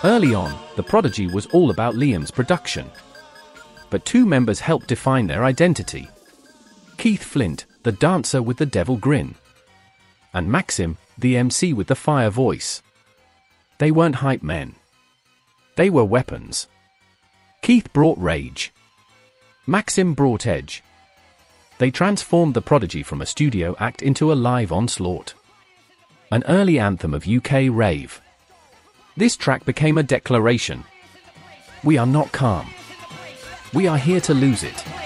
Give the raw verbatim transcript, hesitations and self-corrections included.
Early on, The Prodigy was all about Liam's production. But two members helped define their identity. Keith Flint, the dancer with the devil grin. And Maxim, the M C with the fire voice. They weren't hype men. They were weapons. Keith brought rage. Maxim brought edge. They transformed The Prodigy from a studio act into a live onslaught. An early anthem of U K rave. This track became a declaration. We are not calm. We are here to lose it.